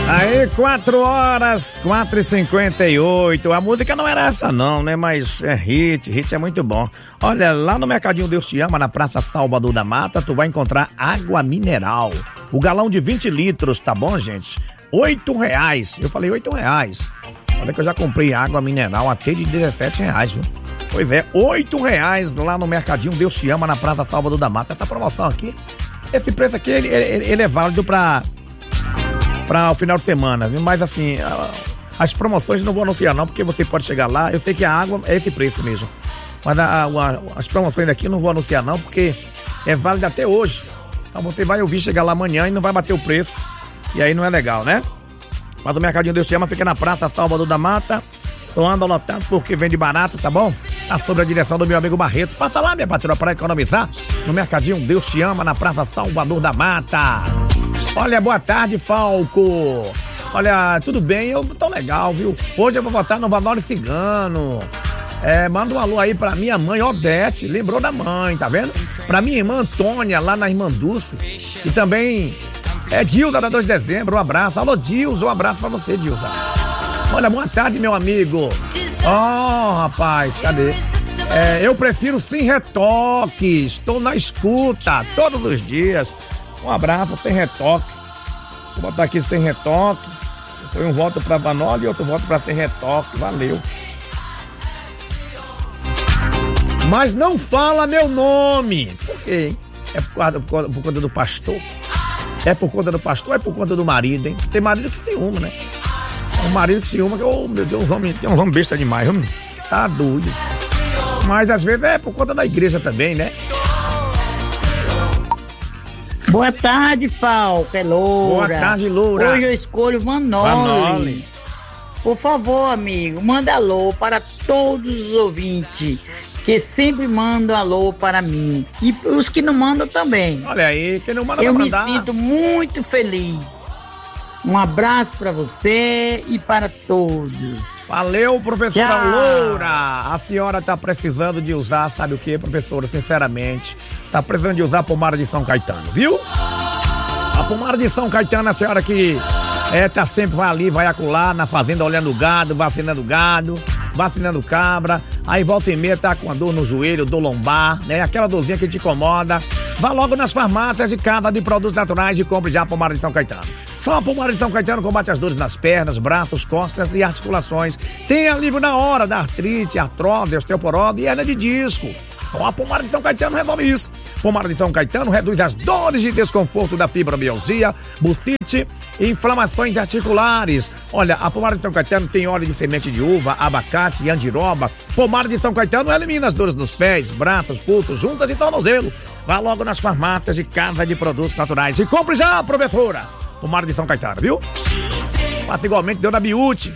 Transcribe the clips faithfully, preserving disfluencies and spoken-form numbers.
Aí, quatro horas, quatro e cinquenta e oito. A música não era essa não, né? Mas é hit, hit é muito bom. Olha, lá no Mercadinho Deus Te Ama, na Praça Salvador da Mata, tu vai encontrar água mineral. O galão de vinte litros, tá bom, gente? Oito reais. Eu falei oito reais. Olha que eu já comprei água mineral até de dezessete reais, viu? Pois é, oito reais lá no Mercadinho Deus Te Ama, na Praça Salvador da Mata. Essa promoção aqui, esse preço aqui, ele, ele, ele é válido pra... para o final de semana, viu? Mas assim, as promoções não vou anunciar não, porque você pode chegar lá, eu sei que a água é esse preço mesmo, mas a, a, as promoções aqui não vou anunciar não, porque é válido até hoje. Então você vai ouvir chegar lá amanhã e não vai bater o preço, e aí não é legal, né? Mas o Mercadinho Deus Te Ama fica na Praça Salvador da Mata, só anda lotado porque vende barato, tá bom? Tá sob a direção do meu amigo Barreto. Passa lá, minha patroa, para economizar no Mercadinho Deus Te Ama, na Praça Salvador da Mata. Olha, boa tarde, Falco. Olha, tudo bem? Eu tô legal, viu? Hoje eu vou votar no Vanoli Cigano. É, manda um alô aí pra minha mãe, Odete. Lembrou da mãe, tá vendo? Pra minha irmã Antônia, lá na Irmã Dulce. E também é Dilda, da dois de dezembro. Um abraço. Alô, Dilza, um abraço pra você, Dilza. Olha, boa tarde, meu amigo. Oh, rapaz, cadê? É, eu prefiro sem retoque. Estou na escuta todos os dias. Um abraço, sem retoque. Vou botar aqui sem retoque. Foi um voto pra Vanoli e outro voto pra sem retoque. Valeu. Mas não fala meu nome. Por quê, hein? É por, causa, por, causa, por conta do pastor? É por conta do pastor ou é por conta do marido, hein? Tem marido que ciúma, né? Um marido que ciúma que, oh, meu Deus, homem, tem um homem besta demais, homem. Tá doido. Mas às vezes é por conta da igreja também, né? Boa tarde, Falco, é Loura. Boa tarde, Loura. Hoje eu escolho Vanoli. Vanoli. Por favor, amigo, manda alô para todos os ouvintes que sempre mandam alô para mim. E os que não mandam também. Olha aí, quem não manda eu pra me mandar. sinto muito feliz. Um abraço para você e para todos. Valeu, professora Tchau. Loura. A senhora tá precisando de usar, sabe o que, professora? Sinceramente, tá precisando de usar a pomada de São Caetano, viu? A pomada de São Caetano, a senhora que é, tá sempre vai ali, vai acolá na fazenda olhando o gado, vacinando gado, vacinando cabra, aí volta e meia tá com a dor no joelho, dor lombar, né? Aquela dorzinha que te incomoda. Vá logo nas farmácias de casa de produtos naturais e compre já a pomada de São Caetano. Só a pomada de São Caetano combate as dores nas pernas, braços, costas e articulações. Tem alívio na hora da artrite, artrose, osteoporose e hernia de disco. Então a pomada de São Caetano resolve isso. Pomada de São Caetano reduz as dores e desconforto da fibromialgia, bursite e inflamações articulares. Olha, a pomada de São Caetano tem óleo de semente de uva, abacate e andiroba. Pomada de São Caetano elimina as dores nos pés, braços, pulsos, juntas e tornozelo. Vá logo nas farmácias de casa de produtos naturais e compre já, professora. Pomada de São Caetano, viu? Mas igualmente deu na Biute.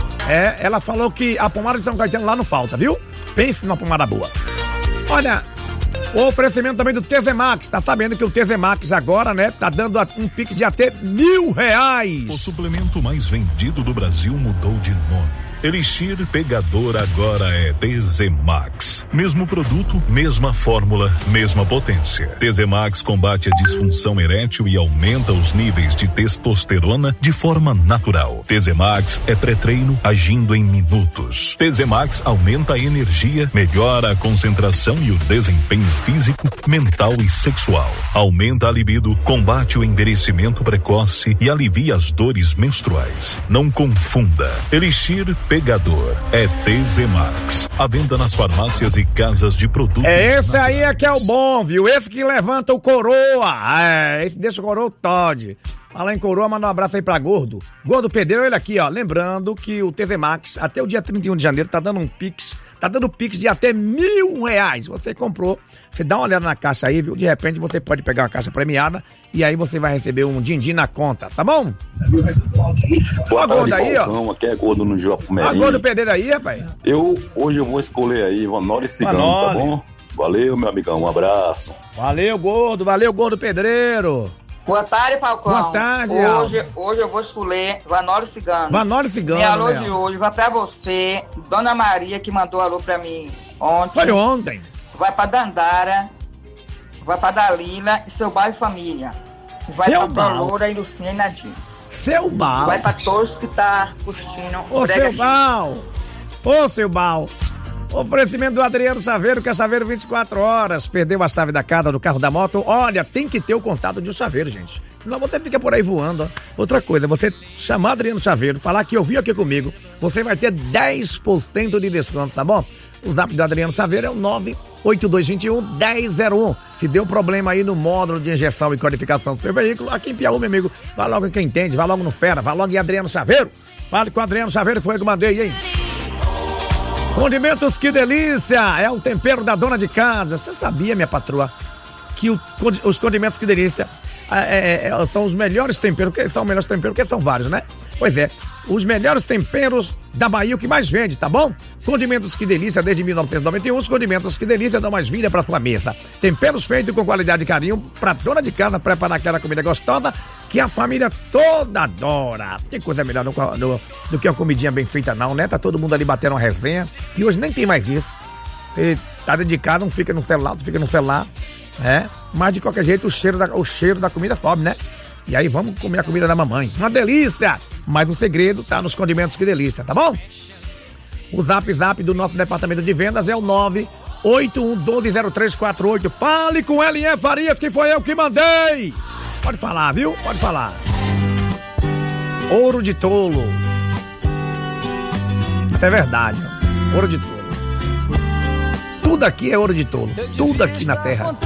É, ela falou que a pomada de São Caetano lá não falta, viu? Pense numa pomada boa. Olha, o oferecimento também do T Z Max. Tá sabendo que o T Z Max agora, né, tá dando um pix de até mil reais. O suplemento mais vendido do Brasil mudou de nome. Elixir Pegador agora é T Z Max. Mesmo produto, mesma fórmula, mesma potência. T Z Max combate a disfunção erétil e aumenta os níveis de testosterona de forma natural. T Z Max é pré-treino agindo em minutos. T Z Max aumenta a energia, melhora a concentração e o desempenho físico, mental e sexual. Aumenta a libido, combate o envelhecimento precoce e alivia as dores menstruais. Não confunda. Elixir Pegador é T Z Max. A venda nas farmácias e casas de produtos. É esse naturais. aí é que é o bom, viu? Esse que levanta o coroa. É, esse deixa o coroa Todd. Fala em coroa, manda um abraço aí pra Gordo. Gordo Pedreiro, ele aqui, ó. Lembrando que o T Z Max, até o dia trinta e um de janeiro, tá dando um pix. Tá dando pix de até mil reais. Você comprou, você dá uma olhada na caixa aí, viu? De repente você pode pegar uma caixa premiada e aí você vai receber um din-din na conta, tá bom? Boa tarde, Gordo aí, ó. Falcão. Aqui é Gordo no Joapumerim. A Gordo Pedreiro aí, rapaz. Eu, hoje eu vou escolher aí Vanoli Cigano, Vanoli. tá bom? Valeu, meu amigão, um abraço. Valeu, Gordo. Valeu, Gordo Pedreiro. Boa tarde, Falcão. Boa tarde, Hoje, hoje eu vou escolher Vanoli Cigano. Vanoli Cigano, Meu alô né? de hoje vai pra você, Dona Maria, que mandou alô pra mim ontem. Foi ontem. Vai pra Dandara, vai pra Dalila e seu bairro família. Vai Seu pra bairro. Loura e Lucinha e Nadir. Seu Bal. Vai pra todos que tá curtindo. Ô, seu Bal. Ô, seu Bal. Oferecimento do Adriano Saveiro, que é Saveiro vinte e quatro horas. Perdeu a chave da casa, do carro, da moto? Olha, tem que ter o contato de um chaveiro, gente. Senão você fica por aí voando. Ó. Outra coisa, você chamar Adriano Saveiro, falar que ouviu aqui comigo, você vai ter dez por cento de desconto, tá bom? O zap do Adriano Saveiro é o nove oito dois dois um, um zero zero um. Se deu problema aí no módulo de injeção e codificação do seu veículo, aqui em Piauí, meu amigo, vai logo em quem entende, vai logo no Fera, vai logo em Adriano Saveiro. Fale com o Adriano Saveiro, foi eu que mandei, hein? Condimentos Que Delícia, é um tempero da dona de casa. Você sabia, minha patroa, que o, os condimentos Que Delícia é, é, são os melhores temperos, que são os melhores temperos, porque são vários, né? Pois é, os melhores temperos da Bahia, o que mais vende, tá bom? Condimentos Que Delícia, desde mil novecentos e noventa e um, os condimentos Que Delícia dão mais vida pra sua mesa. Temperos feitos com qualidade e carinho pra dona de casa preparar aquela comida gostosa que a família toda adora. Tem coisa melhor no, no, do que uma comidinha bem feita não, né? Tá todo mundo ali batendo uma resenha, que hoje nem tem mais isso. Você tá dedicado, não fica no celular, tu fica no celular, né? Mas de qualquer jeito o cheiro da, o cheiro da comida sobe, né? E aí vamos comer a comida da mamãe. Uma delícia! Mas o segredo tá nos condimentos Que Delícia, tá bom? O zap zap do nosso departamento de vendas é o nove oito um um dois zero três quatro oito. Fale com L E Farias, que foi eu que mandei! Pode falar, viu? Pode falar. Ouro de tolo. Isso é verdade. Ouro de tolo. Tudo aqui é ouro de tolo. Tudo aqui na terra.